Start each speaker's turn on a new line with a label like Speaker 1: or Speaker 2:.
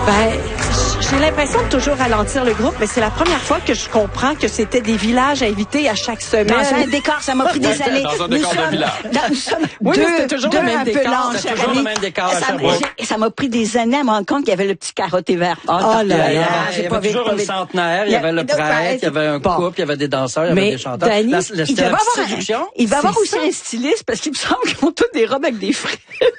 Speaker 1: Ben, j'ai l'impression de toujours ralentir le groupe, mais c'est la première fois que je comprends que c'était des villages invités à chaque semaine.
Speaker 2: Dans un décor, ça m'a pris des années.
Speaker 3: Dans un décor de village.
Speaker 2: Nous sommes
Speaker 1: Oui, mais c'était toujours le même
Speaker 2: un peu
Speaker 1: décor.
Speaker 2: lents
Speaker 3: C'était
Speaker 2: chaque
Speaker 3: toujours le
Speaker 2: année.
Speaker 3: même décor à chaque fois.
Speaker 2: Ça m'a pris des années à me rendre compte qu'il y avait le petit carotté vert.
Speaker 1: Oh là là.
Speaker 3: Il y
Speaker 2: j'ai
Speaker 3: avait toujours une centenaire, il y avait le prêtre, il y avait un couple, il y avait des danseurs, il y avait des chanteurs.
Speaker 1: Danny,
Speaker 3: C'était la petite séduction.
Speaker 2: Il va avoir
Speaker 1: C'est
Speaker 2: aussi
Speaker 1: ça.
Speaker 2: un styliste parce qu'il me semble qu'ils ont tous des robes avec des frais.